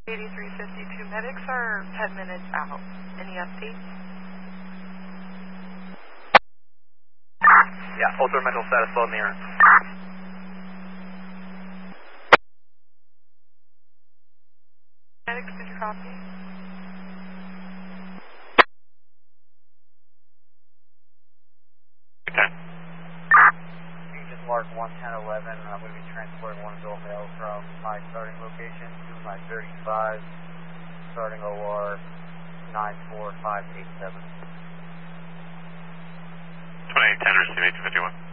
8352 medics are 10 minutes out. Any updates? Yeah, ultra mental status flow in the air. Medics, did you copy? Okay. You just mark 11011. I'm going to be transporting one adult male from my starting location to my 35, starting OR 94587. 2810 receiving 251.